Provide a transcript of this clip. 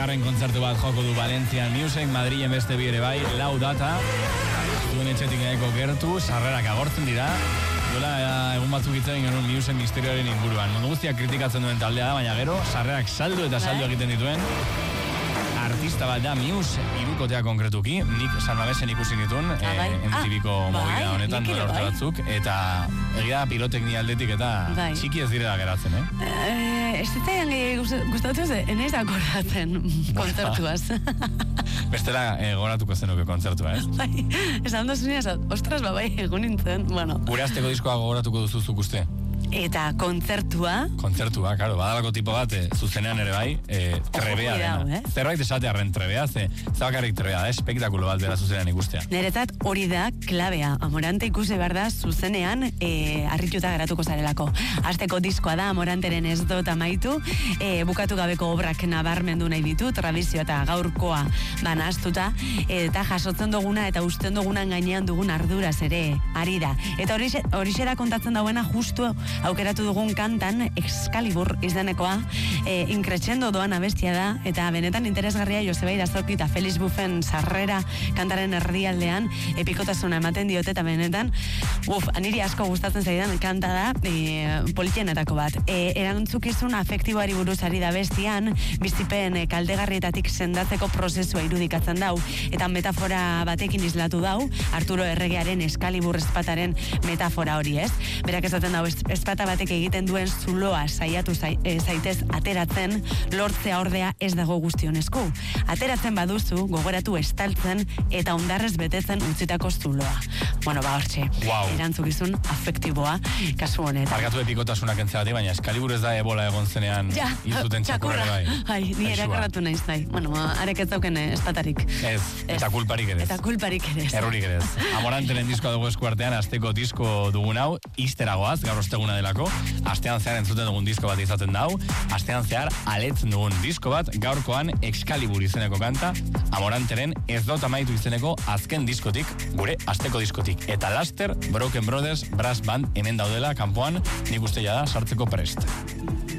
bigarren kontzertu bat joko du Valentzian Music, Madrilen beste bi ere bai, lau data, duen etxetik nahiko gertu, sarrerak agortzen dira, egun batzuk itzen genuen Music misterioaren inguruan. Mundu guztiak kritikatzen duen taldea da, baina gero, sarrerak saldu eta saldu egiten dituen artista bat da Muse, irukotea konkretuki, nik San Mamesen ikusi nituen, MTVko mobila honetan duela urte batzuk, eta egia piroteknia aldetik eta txiki ez direla geratzen, Ez zitzaidan gustatu ze, enaiz akordatzen kontzertuaz. Bestela goratuko zenuke kontzertua, ez? Bai, esan dozuneaz, ostras, bai, egun nintzen, bueno. Gure azteko diskoa goratuko duzuzuk uste? Eta kontzertua? Kontzertua, karo, badalako tipo bat, zuzenean ere bai, trebea dena. Zerbait esatearen trebea, zabakarrik trebea da, espektakulo bat dela zuzenean ikustea. Niretzat hori da klabea, Amorante ikusi behar da zuzenean harrituta geratuko zarelako. Azteko diskoa da, Amoranteren ez dut amaitu, bukatu gabeko obrak nabarmendu nahi ditu, tradizio eta gaurkoa banaztuta, eta jasotzen duguna eta usten dugunan gainean dugun arduraz ere, ari da. Eta hori da kontatzen dauena justu aukeratu dugun kantan Excalibur izanekoa, increscendo doan abestia da, eta benetan interesgarria Joseba Irazoki eta Felix Buffen sarrera kantaren erdialdean epikotasuna ematen diote, eta benetan niri asko gustatzen zaidan kanta da politienetako bat. Erantzukizun afektiboari buruz ari da bestian, bizipen kaldegarrietatik sendatzeko prozesua irudikatzen dau, eta metafora batekin islatu dau, Arturo Erregearen Excalibur espataren metafora hori, ez? Berak esaten dau, espata batek egiten duen zuloa saiatu zaitez ateratzen, lortzea ordea ez dago guztion esku. Ateratzen baduzu, gogoratu estaltzen eta ondarrez betetzen utzitako zuloa. Bueno, hortxe, erantzukizun afektiboa kasu honetan. Parkatu epikotasunak entzegati, baina Excalibur ez da ebola egon zenean izuten txakurra bai. Ni erakarratu naiz nahi. Bueno, arek ez dauken espatarik. Ez, eta kulparik ere. Eta kulparik ere. Errurik ere. Amorantenen diskoa dugu eskuartean, asteko disko dugun hau, izteragoaz, gaur osteguna delako, astean zehar entzuten dugun disko bat izaten dau, astean zehar aletzen dugun disko bat, gaurkoan Excalibur izeneko kanta, Amoranteren ez dut amaitu izeneko azken diskotik, gure asteko diskotik. Eta laster, Broken Brothers Brass Band hemen daudela, kanpoan, nik uste da sartzeko prest.